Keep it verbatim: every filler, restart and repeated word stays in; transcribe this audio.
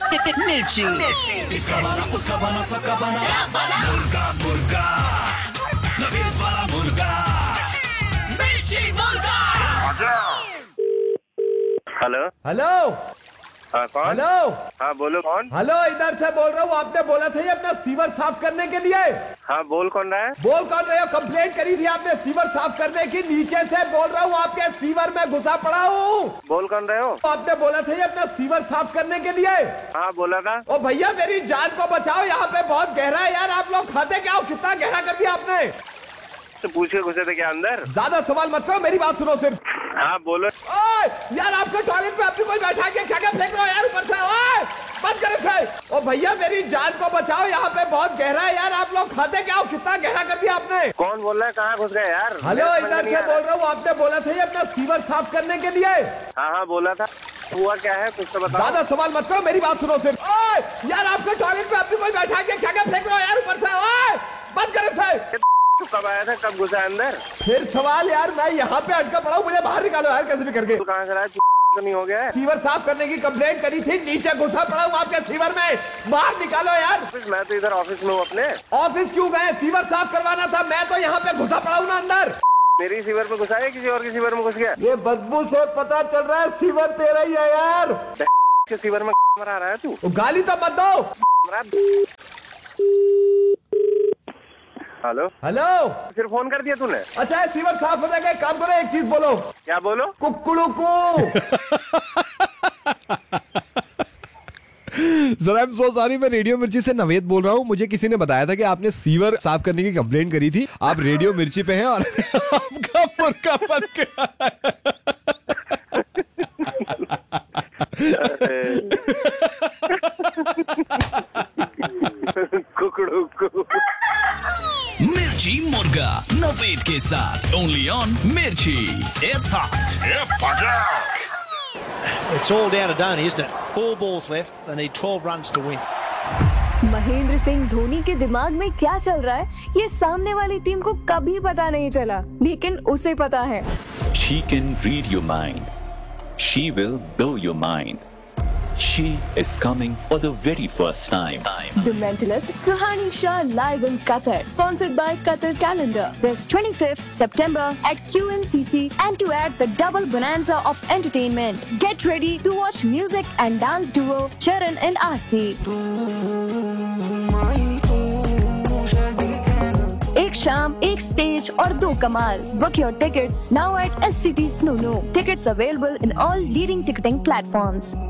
मिर्ची। इसका वाला उसका वाला सबका वाला मुर्गा मुर्गा नवीद वाला मुर्गा मिर्ची मुर्गा। हेलो हेलो हाँ कौन? हेलो हाँ बोलो कौन? हेलो, इधर से बोल रहा हूँ। आपने बोला था ये अपना सीवर साफ करने के लिए। हाँ बोल कौन रहा है? बोल कौन रहे हो? कंप्लेंट करी थी आपने सीवर साफ करने की। नीचे से बोल रहा हूँ, आपके सीवर में घुसा पड़ा हूँ। बोल कौन रहे हो? आपने बोला था ये अपना सीवर साफ करने के लिए। हाँ बोला था। ओ भैया, मेरी जान को बचाओ, यहाँ पे बहुत गहरा है यार। आप लोग खाते क्या हो? कितना गहरा कर दिया आपने? तो पूछ के घुसे थे क्या अंदर? ज्यादा सवाल मत करो, मेरी बात सुनो सिर्फ। हाँ बोलो। ओए यार, आपके टॉयलेट में अपनी कोई बैठा के क्या क्या फेंक रहे हो यार ऊपर से? ओए बंद करो इसे। ओ भैया, मेरी जान को बचाओ, यहाँ पे बहुत गहरा है यार। आप लोग खाते क्या हो? कितना गहरा कर दिया आपने? कौन बोल रहा है? कहाँ घुस गए यार? हेलो, इधर से बोल रहा हूँ। आपने बोला था ये अपना सीवर साफ करने के लिए। हाँ हाँ बोला था। हुआ क्या है कुछ तो बताओ। ज्यादा सवाल मत करो, मेरी बात सुनो सिर्फ। ओए यार, आपके टॉयलेट में अपनी कोई बैठा के क्या क्या फेंक रहे हो यार ऊपर से? ओए बंद करो इसे। तू कब आया था? कब घुसा अंदर? फिर सवाल यार, मैं यहाँ पे अटका पड़ा हूँ, मुझे बाहर निकालो यार कैसे भी करके। तू कहाँ से रहा है? तो नहीं हो गया है? सीवर साफ करने की कंप्लेंट करी थी, नीचे घुसा पड़ा हूँ आपके सीवर में। बाहर निकालो यार। मैं तो इधर ऑफिस में हूँ अपने। ऑफिस क्यों गए? सीवर साफ करवाना था। मैं तो यहाँ पे घुसा पड़ा हूँ ना अंदर। मेरी सीवर में घुसा है? किसी और की सीवर में घुस गया? ये बदबू से पता चल रहा है सीवर तेरा ही है यार। के सीवर में मरा रहा है तू? गाली तो मत दो। हेलो हेलो, फिर फोन कर दिया तूने? अच्छा सीवर साफ हो जाएगा। एक काम करो, एक चीज बोलो। क्या बोलो? कुक्कुड़ू को। Sir I am so sorry, मैं रेडियो मिर्ची से नवेद बोल रहा हूँ। मुझे किसी ने बताया था कि आपने सीवर साफ करने की कंप्लेंट करी थी। आप रेडियो मिर्ची पे हैं और आपका मुर्गा बन गया। कुकड़ू को। मिर्ची मुर्गा नवेद के साथ ओनली ऑन मिर्ची। It's hot. It's all down to Dhoni, isn't it? Four balls left. They need twelve runs to win. Mahendra Singh Dhoni के दिमाग में क्या चल रहा है, ये सामने वाली टीम को कभी पता नहीं चला, लेकिन उसे पता है। She can read your mind. She will blow your mind. She is coming for the very first time. The Mentalist, Suhani Shah, live in Qatar, sponsored by Qatar Calendar. This twenty-fifth September at Q N C C, and to add the double bonanza of entertainment. Get ready to watch music and dance duo Charan and R C. एक शाम, एक stage और दो कमाल. Book your tickets now at S C T Snoono. Tickets available in all leading ticketing platforms.